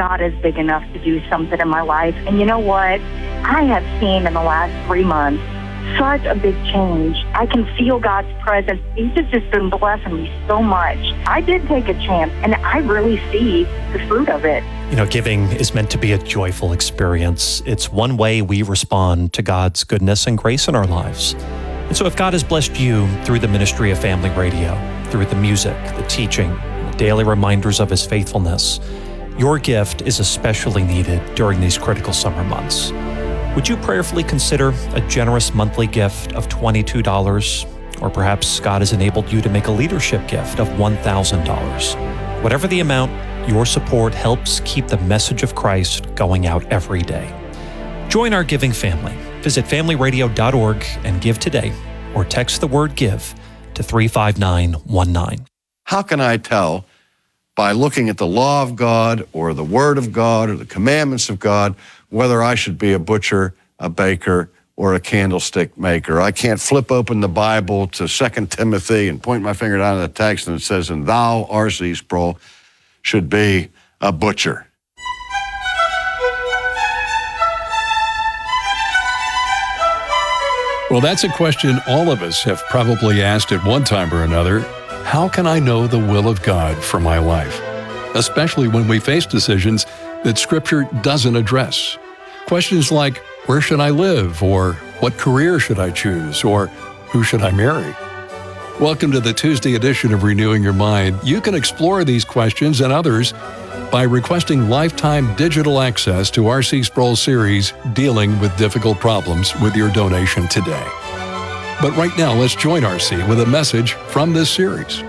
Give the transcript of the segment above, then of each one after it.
God is big enough to do something in my life. And you know what? I have seen in the last 3 months such a big change. I can feel God's presence. He's just been blessing me so much. I did take a chance, and I really see the fruit of it. You know, giving is meant to be a joyful experience. It's one way we respond to God's goodness and grace in our lives. And so if God has blessed you through the ministry of Family Radio, through the music, the teaching, the daily reminders of His faithfulness, your gift is especially needed during these critical summer months. Would you prayerfully consider a generous monthly gift of $22? Or perhaps God has enabled you to make a leadership gift of $1,000. Whatever the amount, your support helps keep the message of Christ going out every day. Join our giving family. Visit familyradio.org and give today, or text the word GIVE to 35919. How can I tell by looking at the law of God or the Word of God or the commandments of God whether I should be a butcher, a baker, or a candlestick maker? I can't flip open the Bible to 2 Timothy and point my finger down at the text and it says, and thou, R.C. Sproul, should be a butcher. Well, that's a question all of us have probably asked at one time or another. How can I know the will of God for my life? Especially when we face decisions that Scripture doesn't address. Questions like, where should I live? Or what career should I choose? Or who should I marry? Welcome to the Tuesday edition of Renewing Your Mind. You can explore these questions and others by requesting lifetime digital access to R.C. Sproul's series, Dealing with Difficult Problems, with your donation today. But right now, let's join R.C. with a message from this series.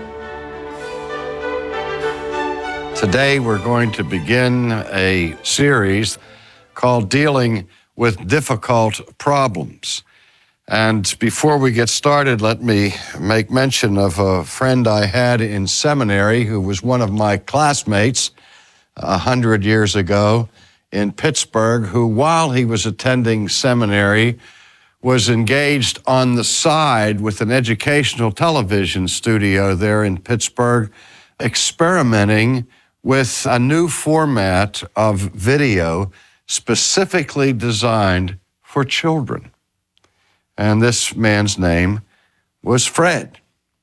Today, we're going to begin a series called Dealing with Difficult Problems. And before we get started, let me make mention of a friend I had in seminary who was one of my classmates 100 years ago in Pittsburgh, who, while he was attending seminary, was engaged on the side with an educational television studio there in Pittsburgh, experimenting with a new format of video specifically designed for children. And this man's name was Fred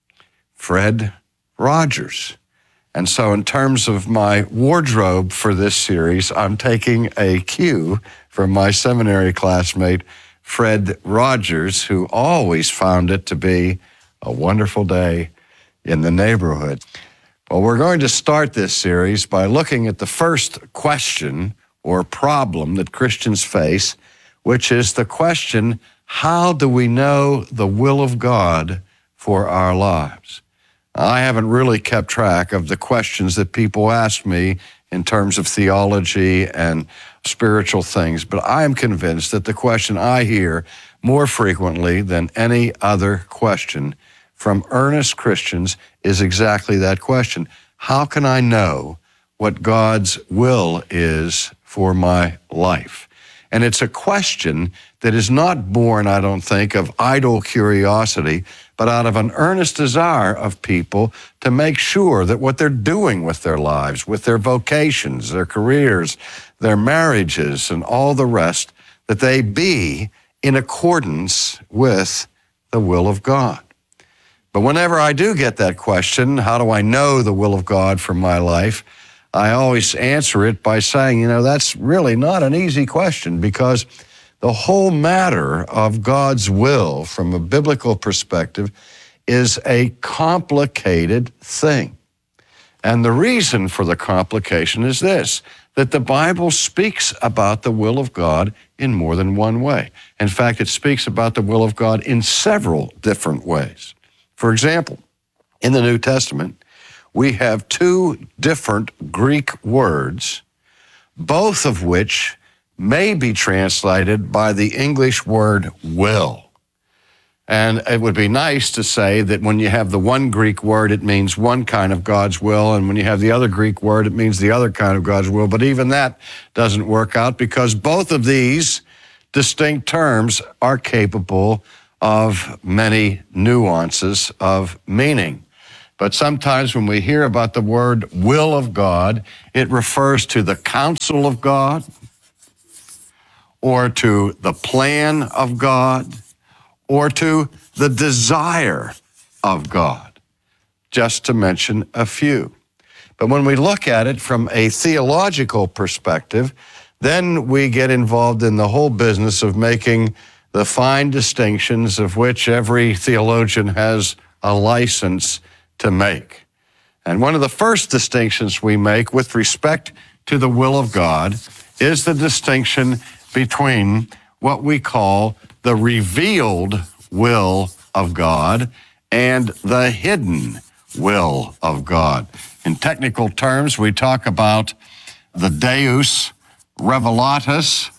Rogers. And so in terms of my wardrobe for this series, I'm taking a cue from my seminary classmate, Fred Rogers, who always found it to be a wonderful day in the neighborhood. Well, we're going to start this series by looking at the first question or problem that Christians face, which is the question, how do we know the will of God for our lives? I haven't really kept track of the questions that people ask me in terms of theology and spiritual things, but I am convinced that the question I hear more frequently than any other question from earnest Christians is exactly that question. How can I know what God's will is for my life? And it's a question that is not born, I don't think, of idle curiosity, but out of an earnest desire of people to make sure that what they're doing with their lives, with their vocations, their careers, their marriages, and all the rest, that they be in accordance with the will of God. But whenever I do get that question, how do I know the will of God for my life? I always answer it by saying, that's really not an easy question, because the whole matter of God's will from a biblical perspective is a complicated thing. And the reason for the complication is this, that the Bible speaks about the will of God in more than one way. In fact, it speaks about the will of God in several different ways. For example, in the New Testament, we have two different Greek words, both of which may be translated by the English word will. And it would be nice to say that when you have the one Greek word, it means one kind of God's will, and when you have the other Greek word, it means the other kind of God's will. But even that doesn't work out, because both of these distinct terms are capable of many nuances of meaning. But sometimes when we hear about the word will of God, it refers to the counsel of God or to the plan of God or to the desire of God, just to mention a few. But when we look at it from a theological perspective, then we get involved in the whole business of making the fine distinctions of which every theologian has a license to make. And one of the first distinctions we make with respect to the will of God is the distinction between what we call the revealed will of God and the hidden will of God. In technical terms, we talk about the Deus Revelatus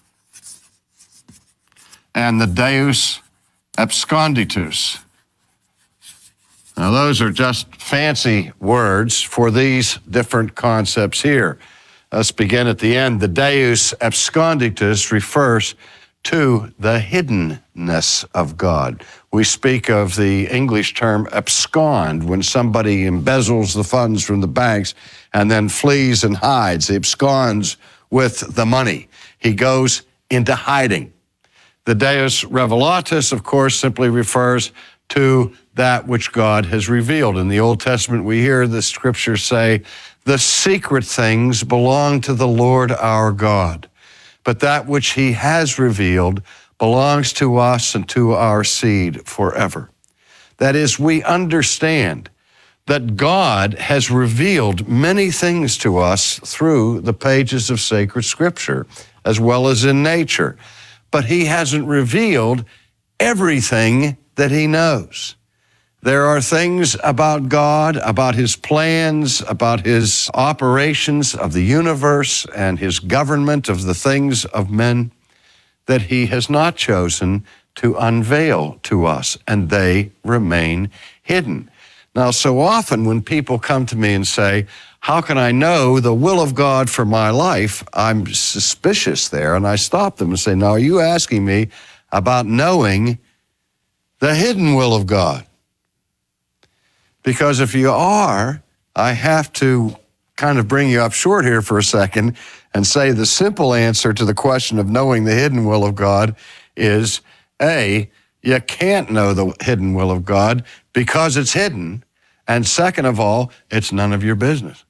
and the Deus Absconditus. Now, those are just fancy words for these different concepts here. Let's begin at the end. The Deus Absconditus refers to the hiddenness of God. We speak of the English term abscond when somebody embezzles the funds from the banks and then flees and hides. He absconds with the money. He goes into hiding. The Deus Revelatus, of course, simply refers to that which God has revealed. In the Old Testament, we hear the scriptures say, the secret things belong to the Lord our God, but that which he has revealed belongs to us and to our seed forever. That is, we understand that God has revealed many things to us through the pages of sacred scripture, as well as in nature, but he hasn't revealed everything that he knows. There are things about God, about his plans, about his operations of the universe and his government of the things of men that he has not chosen to unveil to us, and they remain hidden. Now, so often when people come to me and say, how can I know the will of God for my life? I'm suspicious there, and I stop them and say, now, are you asking me about knowing the hidden will of God? Because if you are, I have to kind of bring you up short here for a second and say the simple answer to the question of knowing the hidden will of God is, A, you can't know the hidden will of God because it's hidden, and second of all, it's none of your business.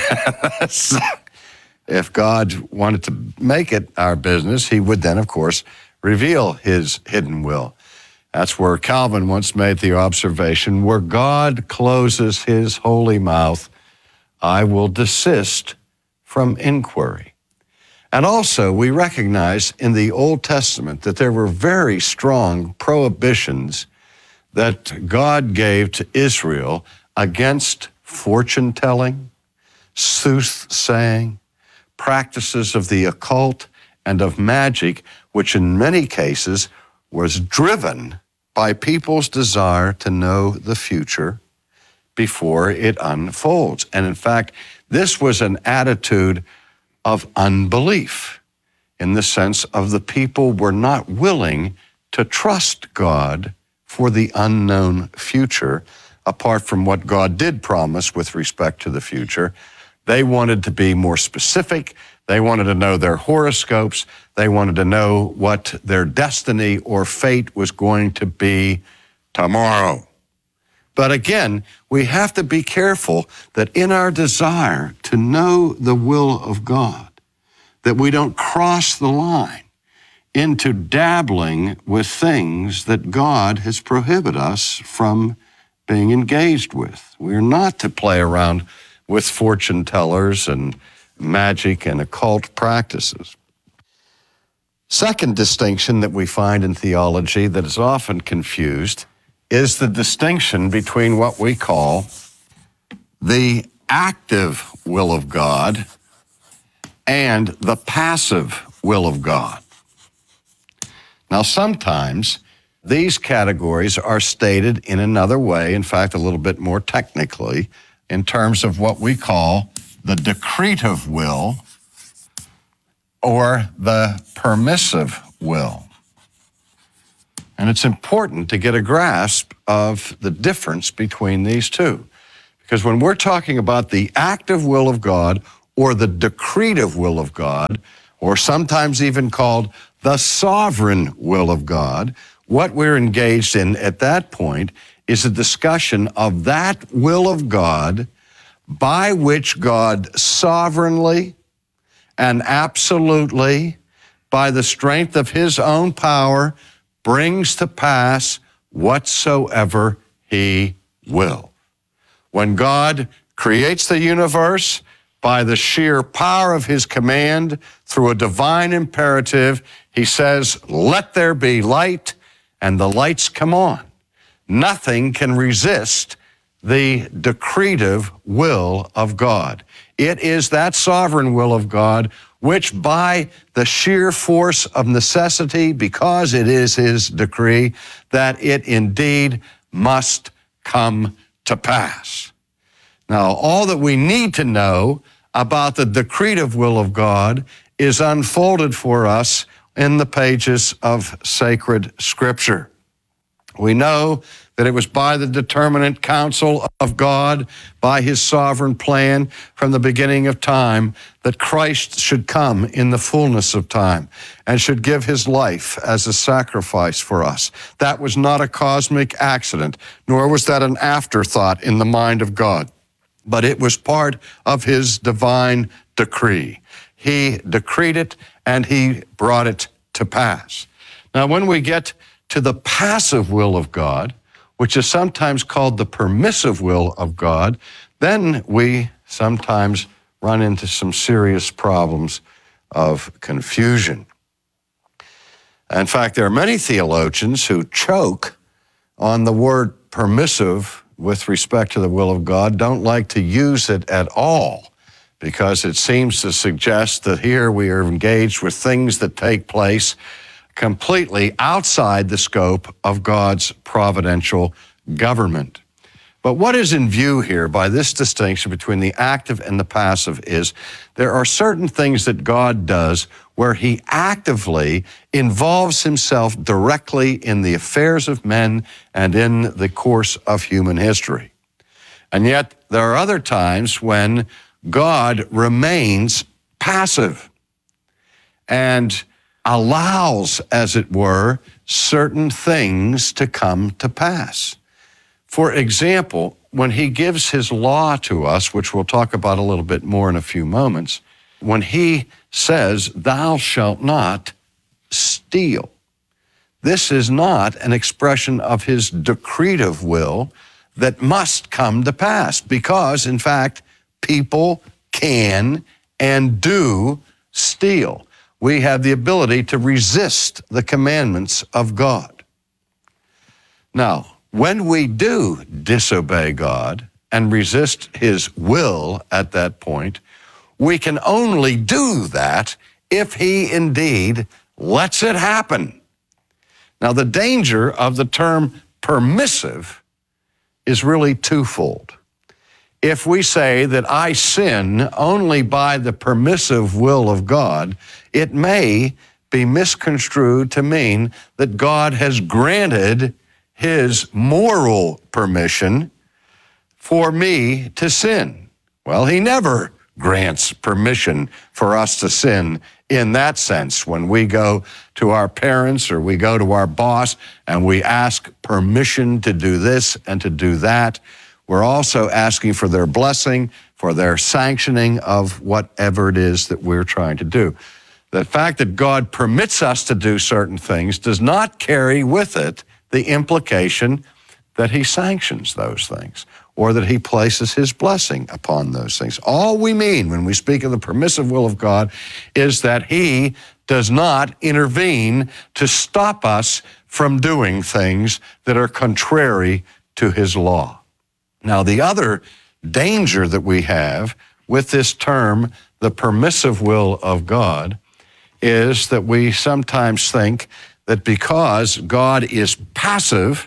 If God wanted to make it our business, he would then, of course, reveal his hidden will. That's where Calvin once made the observation, where God closes his holy mouth, I will desist from inquiry. And also, we recognize in the Old Testament that there were very strong prohibitions that God gave to Israel against fortune-telling, soothsaying, practices of the occult and of magic, which in many cases was driven by people's desire to know the future before it unfolds. And in fact, this was an attitude of unbelief in the sense of the people were not willing to trust God for the unknown future, apart from what God did promise with respect to the future. They wanted to be more specific. They wanted to know their horoscopes. They wanted to know what their destiny or fate was going to be tomorrow. But again, we have to be careful that in our desire to know the will of God, that we don't cross the line into dabbling with things that God has prohibited us from being engaged with. We're not to play around with fortune tellers and magic and occult practices. Second distinction that we find in theology that is often confused is the distinction between what we call the active will of God and the passive will of God. Now, sometimes these categories are stated in another way, in fact, a little bit more technically, in terms of what we call the decretive will or the permissive will. And it's important to get a grasp of the difference between these two, Because when we're talking about the active will of God or the decretive will of God, or sometimes even called the sovereign will of God, what we're engaged in at that point is a discussion of that will of God by which God sovereignly and absolutely, by the strength of his own power, brings to pass whatsoever he will. When God creates the universe by the sheer power of his command through a divine imperative, he says, "Let there be light," and the lights come on. Nothing can resist the decretive will of God. It is that sovereign will of God which by the sheer force of necessity, because it is his decree, that it indeed must come to pass. Now, all that we need to know about the decretive will of God is unfolded for us in the pages of sacred Scripture. We know that it was by the determinate counsel of God, by his sovereign plan from the beginning of time, that Christ should come in the fullness of time and should give his life as a sacrifice for us. That was not a cosmic accident, nor was that an afterthought in the mind of God, but it was part of his divine decree. He decreed it and he brought it to pass. Now, when we get to the passive will of God, which is sometimes called the permissive will of God, then we sometimes run into some serious problems of confusion. In fact, there are many theologians who choke on the word permissive with respect to the will of God, don't like to use it at all, because it seems to suggest that here we are engaged with things that take place completely outside the scope of God's providential government. But what is in view here by this distinction between the active and the passive is there are certain things that God does where he actively involves himself directly in the affairs of men and in the course of human history. And yet there are other times when God remains passive and allows, as it were, certain things to come to pass. For example, when he gives his law to us, which we'll talk about a little bit more in a few moments, when he says, "Thou shalt not steal," this is not an expression of his decretive will that must come to pass, because, in fact, people can and do steal. We have the ability to resist the commandments of God. Now, when we do disobey God and resist his will at that point, we can only do that if he indeed lets it happen. Now, the danger of the term permissive is really twofold. If we say that I sin only by the permissive will of God, it may be misconstrued to mean that God has granted his moral permission for me to sin. Well, he never grants permission for us to sin in that sense. When we go to our parents or we go to our boss and we ask permission to do this and to do that, we're also asking for their blessing, for their sanctioning of whatever it is that we're trying to do. The fact that God permits us to do certain things does not carry with it the implication that he sanctions those things or that he places his blessing upon those things. All we mean when we speak of the permissive will of God is that he does not intervene to stop us from doing things that are contrary to his law. Now, the other danger that we have with this term, the permissive will of God, is that we sometimes think that because God is passive,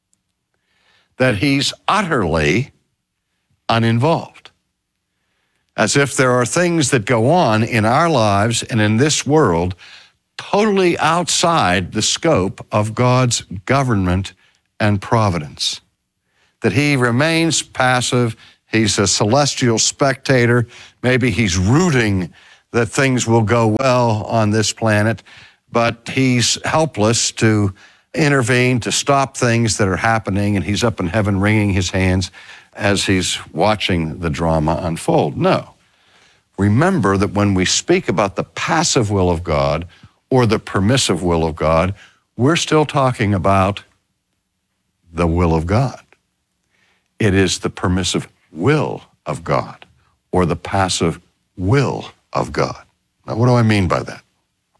that he's utterly uninvolved. As if there are things that go on in our lives and in this world totally outside the scope of God's government and providence. That he remains passive, He's a celestial spectator. Maybe he's rooting that things will go well on this planet, but he's helpless to intervene, to stop things that are happening, and he's up in heaven wringing his hands as he's watching the drama unfold. No. Remember that when we speak about the passive will of God or the permissive will of God, we're still talking about the will of God. It is the permissive will of God or the passive will of God. Now, what do I mean by that?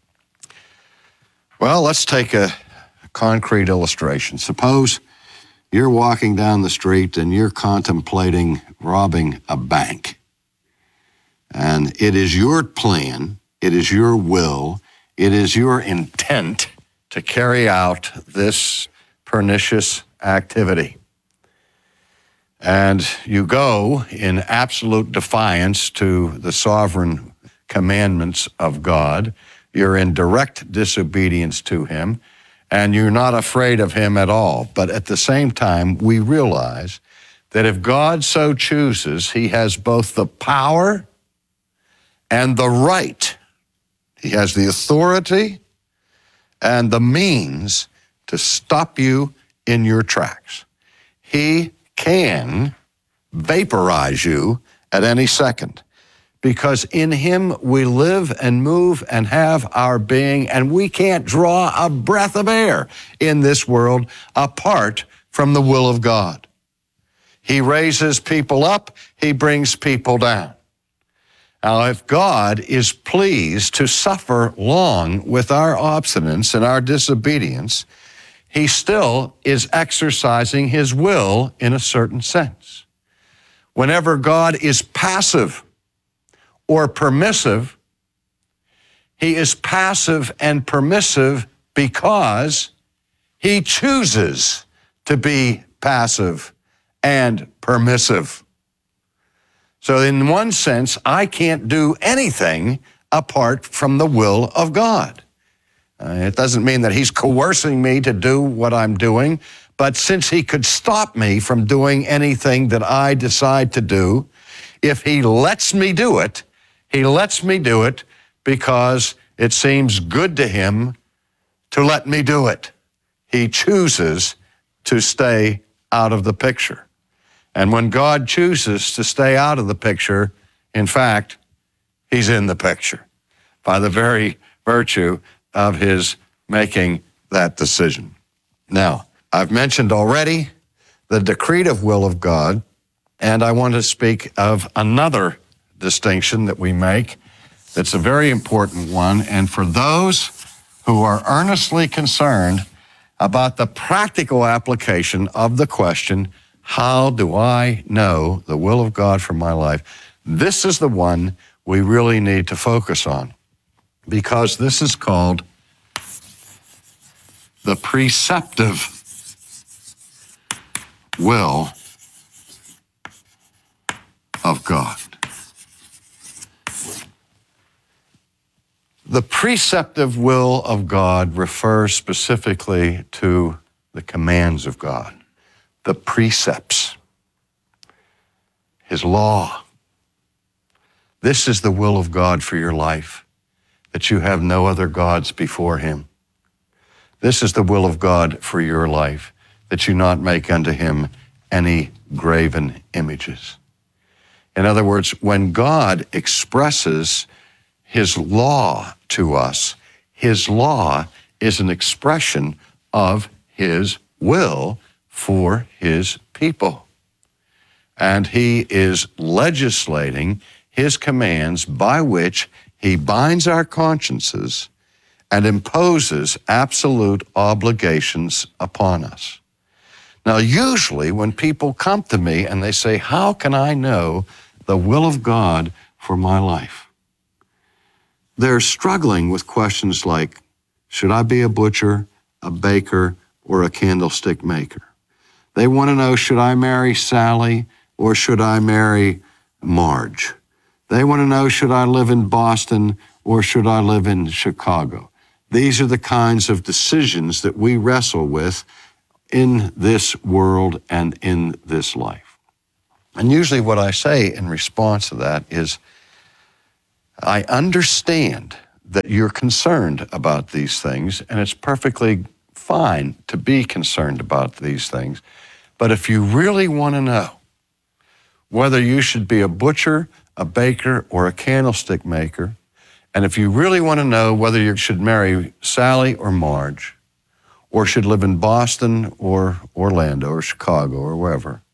Well, let's take a concrete illustration. Suppose you're walking down the street and you're contemplating robbing a bank. And it is your plan, it is your will, it is your intent to carry out this pernicious activity. And you go in absolute defiance to the sovereign commandments of God. You're in direct disobedience to him, and you're not afraid of him at all. But at the same time, we realize that if God so chooses, he has both the power and the right. He has the authority and the means to stop you in your tracks. He can vaporize you at any second, because in him we live and move and have our being, and we can't draw a breath of air in this world apart from the will of God. He raises people up, he brings people down. Now, if God is pleased to suffer long with our obstinance and our disobedience, he still is exercising his will in a certain sense. Whenever God is passive or permissive, he is passive and permissive because he chooses to be passive and permissive. So in one sense, I can't do anything apart from the will of God. It doesn't mean that he's coercing me to do what I'm doing, but since he could stop me from doing anything that I decide to do, if he lets me do it, he lets me do it because it seems good to him to let me do it. He chooses to stay out of the picture. And when God chooses to stay out of the picture, in fact, he's in the picture by the very virtue of his making that decision. Now, I've mentioned already the decretive will of God, and I want to speak of another distinction that we make that's a very important one, and for those who are earnestly concerned about the practical application of the question, how do I know the will of God for my life? This is the one we really need to focus on, because this is called the preceptive will of God. The preceptive will of God refers specifically to the commands of God, the precepts, his law. This is the will of God for your life, that you have no other gods before him. This is the will of God for your life, that you not make unto him any graven images. In other words, when God expresses his law to us, his law is an expression of his will for his people. And he is legislating his commands by which he binds our consciences and imposes absolute obligations upon us. Now, usually when people come to me and they say, how can I know the will of God for my life? They're struggling with questions like, should I be a butcher, a baker, or a candlestick maker? They want to know, should I marry Sally or should I marry Marge? They want to know, should I live in Boston or should I live in Chicago? These are the kinds of decisions that we wrestle with in this world and in this life. And usually what I say in response to that is, I understand that you're concerned about these things, and it's perfectly fine to be concerned about these things. But if you really want to know whether you should be a butcher, a baker, or a candlestick maker, and if you really want to know whether you should marry Sally or Marge, or should live in Boston or Orlando or Chicago or wherever,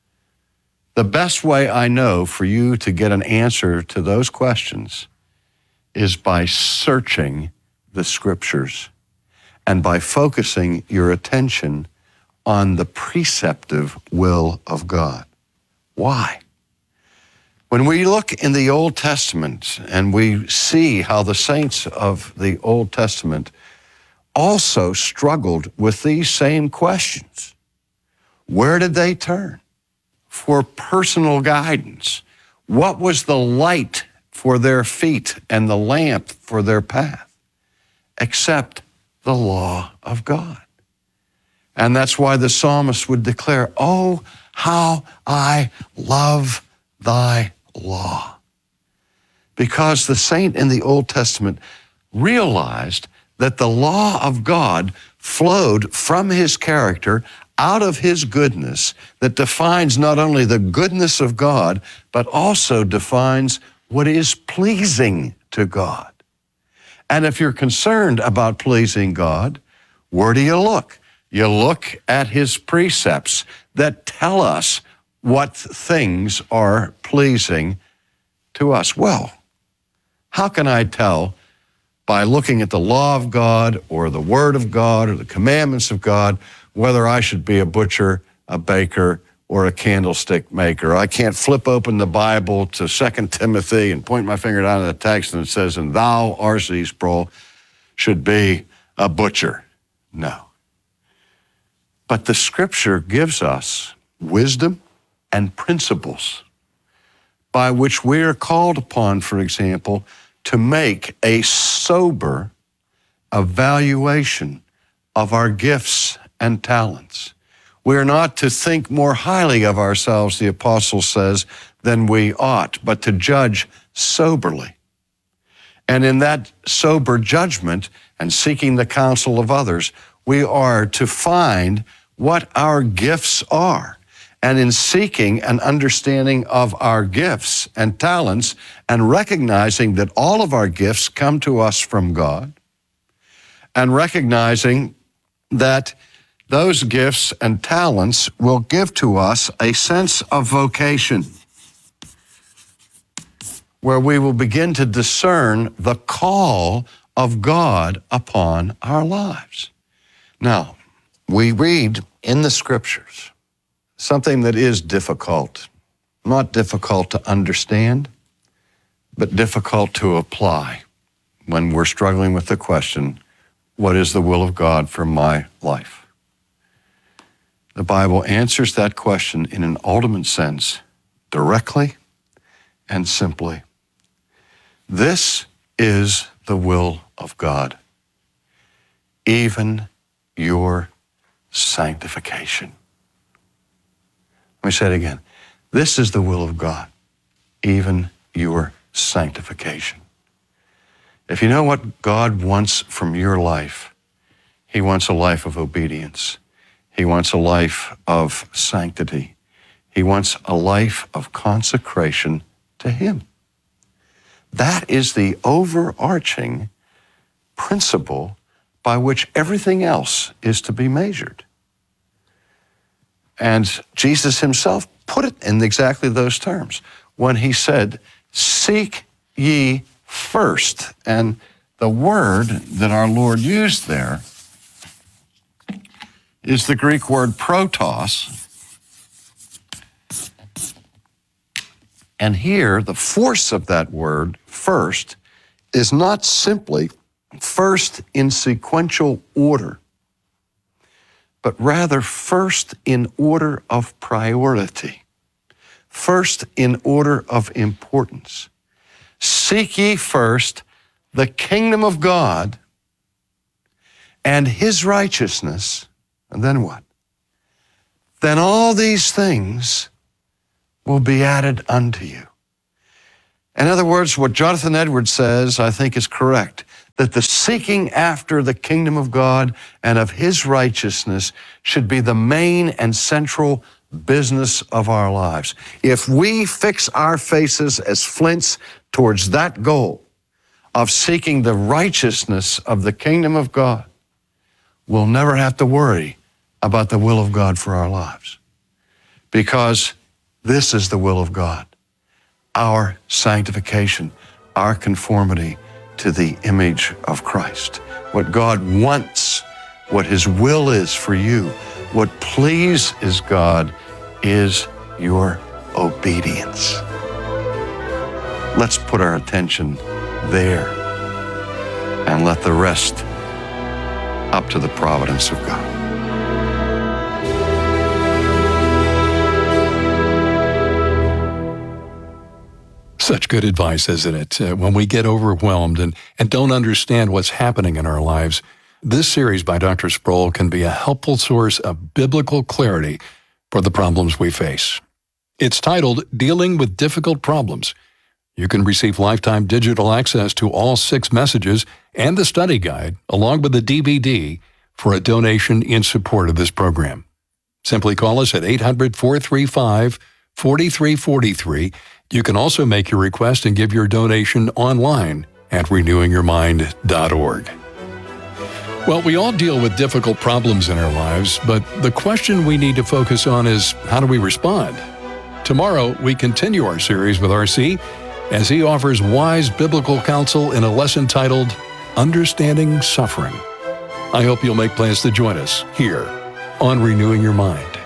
the best way I know for you to get an answer to those questions is by searching the Scriptures and by focusing your attention on the preceptive will of God. Why? When we look in the Old Testament and we see how the saints of the Old Testament also struggled with these same questions, where did they turn for personal guidance? What was the light for their feet and the lamp for their path? Except the law of God. And that's why the psalmist would declare, "Oh, how I love thy law." Because the saint in the Old Testament realized that the law of God flowed from his character, out of his goodness, that defines not only the goodness of God, but also defines what is pleasing to God. And if you're concerned about pleasing God, where do you look? You look at his precepts that tell us what things are pleasing to us. Well, how can I tell by looking at the law of God or the word of God or the commandments of God whether I should be a butcher, a baker, or a candlestick maker? I can't flip open the Bible to 2 Timothy and point my finger down at the text and it says, "And thou, R.C. Sproul, should be a butcher." No. But the Scripture gives us wisdom and principles by which we are called upon, for example, to make a sober evaluation of our gifts and talents. We are not to think more highly of ourselves, the apostle says, than we ought, but to judge soberly. And in that sober judgment and seeking the counsel of others, we are to find what our gifts are. And in seeking an understanding of our gifts and talents and recognizing that all of our gifts come to us from God, and recognizing that those gifts and talents will give to us a sense of vocation, where we will begin to discern the call of God upon our lives. Now, we read in the Scriptures something that is difficult, not difficult to understand, but difficult to apply when we're struggling with the question, what is the will of God for my life? The Bible answers that question in an ultimate sense, directly and simply. This is the will of God, even your sanctification. Let me say it again. This is the will of God, even your sanctification. If you know what God wants from your life, he wants a life of obedience. He wants a life of sanctity. He wants a life of consecration to him. That is the overarching principle by which everything else is to be measured. And Jesus himself put it in exactly those terms when he said, "Seek ye first." And the word that our Lord used there is the Greek word protos. And here, the force of that word, first, is not simply first in sequential order, but rather first in order of priority, first in order of importance. Seek ye first the kingdom of God and his righteousness, and then what? Then all these things will be added unto you. In other words, what Jonathan Edwards says, I think, is correct, that the seeking after the kingdom of God and of His righteousness should be the main and central business of our lives. If we fix our faces as flints towards that goal of seeking the righteousness of the kingdom of God, we'll never have to worry about the will of God for our lives. Because this is the will of God, our sanctification, our conformity to the image of Christ. What God wants, what His will is for you, what pleases God is your obedience. Let's put our attention there and let the rest up to the providence of God. Such good advice, isn't it? When we get overwhelmed and don't understand what's happening in our lives, this series by Dr. Sproul can be a helpful source of biblical clarity for the problems we face. It's titled Dealing with Difficult Problems. You can receive lifetime digital access to all 6 messages and the study guide, along with the DVD, for a donation in support of this program. Simply call us at 800-435-4343. You can also make your request and give your donation online at renewingyourmind.org. Well, we all deal with difficult problems in our lives, but the question we need to focus on is, how do we respond? Tomorrow, we continue our series with R.C. as he offers wise biblical counsel in a lesson titled, Understanding Suffering. I hope you'll make plans to join us here on Renewing Your Mind.